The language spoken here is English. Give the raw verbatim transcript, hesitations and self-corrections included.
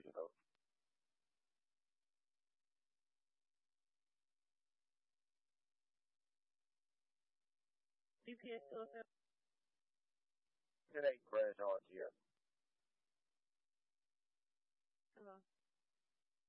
you know. C P S still It ain't crash hard.